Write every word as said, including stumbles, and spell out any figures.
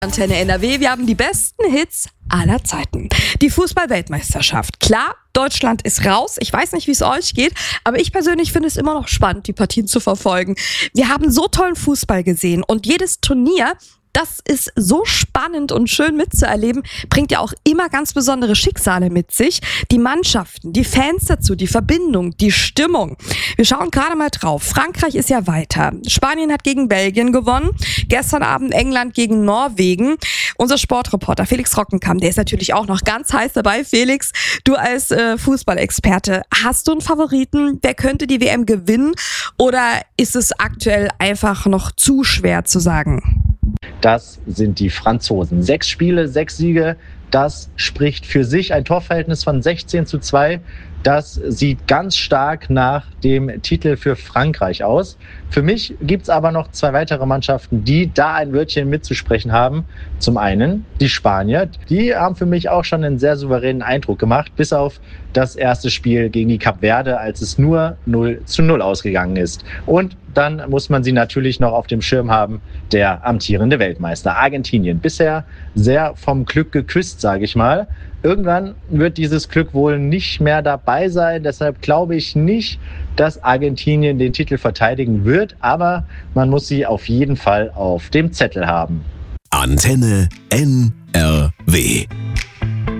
Antenne N R W, wir haben die besten Hits aller Zeiten. Die Fußball-Weltmeisterschaft. Klar, Deutschland ist raus. Ich weiß nicht, wie es euch geht, aber ich persönlich finde es immer noch spannend, die Partien zu verfolgen. Wir haben so tollen Fußball gesehen und jedes Turnier, das ist so spannend und schön mitzuerleben, bringt ja auch immer ganz besondere Schicksale mit sich. Die Mannschaften, die Fans dazu, die Verbindung, die Stimmung. Wir schauen gerade mal drauf. Frankreich ist ja weiter. Spanien hat gegen Belgien gewonnen. Gestern Abend England gegen Norwegen. Unser Sportreporter Felix Rockenkamp, der ist natürlich auch noch ganz heiß dabei. Felix, du als äh, Fußballexperte, hast du einen Favoriten? Wer könnte die W M gewinnen? Oder ist es aktuell einfach noch zu schwer zu sagen? Das sind die Franzosen. Sechs Spiele, sechs Siege, das spricht für sich. Ein Torverhältnis von sechzehn zu zwei. Das sieht ganz stark nach dem Titel für Frankreich aus. Für mich gibt es aber noch zwei weitere Mannschaften, die da ein Wörtchen mitzusprechen haben. Zum einen die Spanier. Die haben für mich auch schon einen sehr souveränen Eindruck gemacht, bis auf das erste Spiel gegen die Kap Verde, als es nur null zu null ausgegangen ist. Und dann muss man sie natürlich noch auf dem Schirm haben, der amtierende Weltmeister Argentinien. Bisher sehr vom Glück geküsst, sage ich mal. Irgendwann wird dieses Glück wohl nicht mehr dabei sein. Deshalb glaube ich nicht, dass Argentinien den Titel verteidigen wird. Aber man muss sie auf jeden Fall auf dem Zettel haben. Antenne N R W